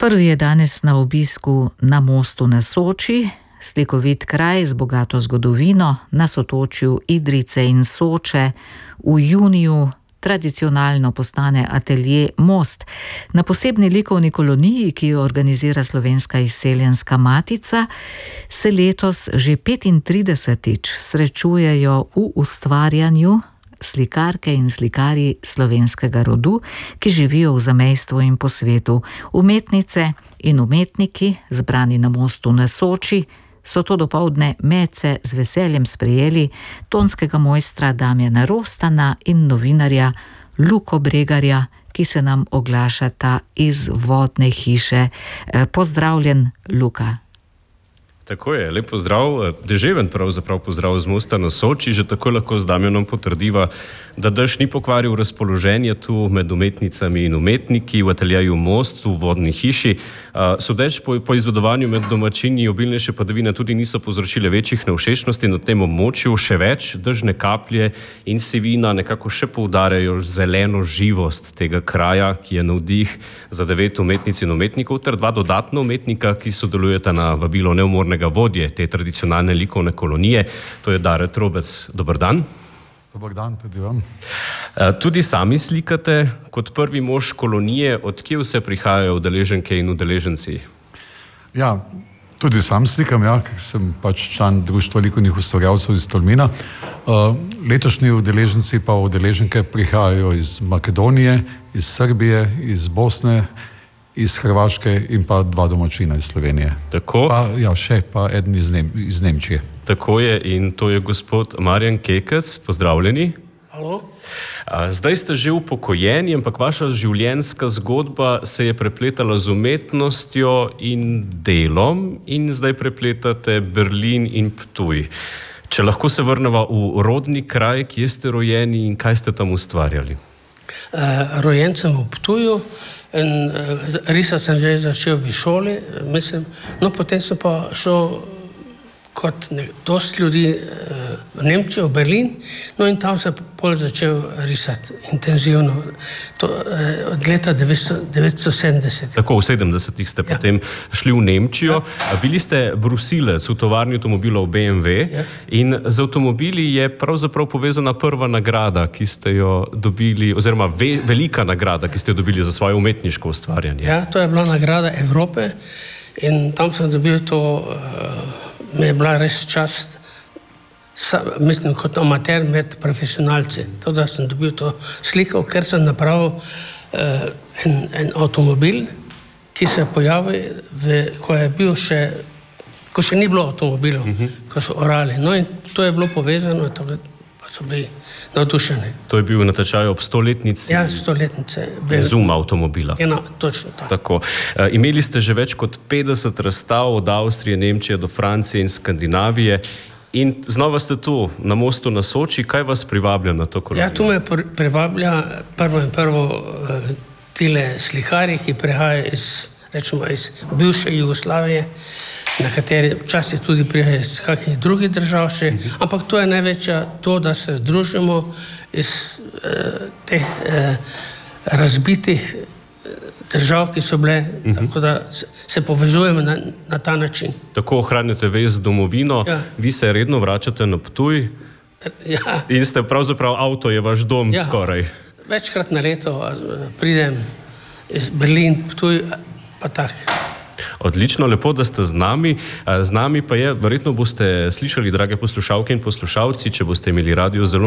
Prvi je danes na obisku na mostu na Soči, slikovit kraj z bogato zgodovino na sotočju Idrijce in Soče. V juniju tradicionalno postane atelje Most. Na posebni likovni koloniji, ki jo organizira Slovenska izseljenska matica, se letos že 35. srečujejo v ustvarjanju slikarke in slikarji slovenskega rodu, ki živijo v zamejstvu in po svetu. Umetnice in umetniki, zbrani na mostu na Soči, so to dopoldne medse z veseljem sprejeli tonskega mojstra Damjana Rostana in novinarja Luko Bregarja, ki se nam oglašata iz Vodne hiše. Pozdravljen, Luka. Tako je, lep pozdrav, deževen pravzaprav pozdrav z mosta na Soči, že tako lahko z Damjanom potrdiva, da dež ni pokvaril razpoloženje tu med umetnicami in umetniki v ateljeju Most v Vodni hiši. Sodeč po izvedovanju med domačini obilnejše padavine tudi niso povzročile večjih nevšečnosti na tem območju, še več, dežne kaplje in sivina nekako še poudarjajo zeleno živost tega kraja, ki je navdih za 9 umetnic in umetnikov ter 2 dodatna umetnika, ki sodelujeta na vabilo neumornega vodje te tradicionalne likovne kolonije, to je Dare Trobec. Dober dan. Dobar dan tudi vam. Tudi sami slikate kot prvi mož kolonije. Od kje vse prihajajo udeleženke in udeleženci? Ja, tudi sam slikam, ker sem pač član Društva likovnih ustvarjalcev iz Tolmina. Letošnji udeleženci pa udeleženke prihajajo iz Makedonije, iz Srbije, iz Bosne, iz Hrvaške in pa 2 domačina iz Slovenije. Tako? Še pa eden iz Nemčije. Tako je, in to je gospod Marjan Kekec. Pozdravljeni. Halo. Zdaj ste že upokojeni, ampak vaša življenjska zgodba se je prepletala z umetnostjo in delom in zdaj prepletate Berlin in Ptuj. Če lahko se vrneva v rodni kraj, kje ste rojeni in kaj ste tam ustvarjali? Rojen sem v Ptuju in risati sem že začel v šoli, mislim, no potem sem pa šel kot dosti ljudi v Nemčijo, v Berlin, no in tam se pol začel risati intenzivno, od leta 1970. Tako, v 70-ih ste potem šli v Nemčijo. Bili ste brusilec v tovarni avtomobilov BMW in z avtomobili je pravzaprav povezana prva nagrada, ki ste jo dobili, oziroma velika nagrada, ki ste jo dobili za svoje umetniško ustvarjanje. Ja, to je bila nagrada Evrope in tam sem dobil to, mi je bila res čast, mislim, kot amater med profesionalci. To, da sem dobil to sliko, ker sem napravil en avtomobil, ki se pojavi, ko je bil ko še ni bilo avtomobilov, ko so orali. No in to je bilo povezano, pa so bili navdušeni. To je bil natečaj ob 100-letnici? Ja, 100-letnice. Izuma avtomobila. Ja, točno tako. Imeli ste že več kot 50 razstav od Avstrije, Nemčije do Francije in Skandinavije in znova ste tu na mostu na Soči. Kaj vas privablja na to kolonijo? Ja, tu me privablja prvo tile slikarji, ki prihajajo iz bivše Jugoslavije, na kateri včasih tudi prihajajo iz kakšnih drugih držav še, ampak to je največja to, da se združimo iz teh razbitih držav, ki so bile, tako da se povezujemo na ta način. Tako ohranjate vez z domovino, vi se redno vračate na Ptuj in ste pravzaprav avto je vaš dom skoraj. Večkrat na leto pridem iz Berlin, Ptuj, pa tako. Odlično, lepo, da ste z nami. Z nami pa je, verjetno boste slišali, drage poslušalke in poslušalci, če boste imeli radio zelo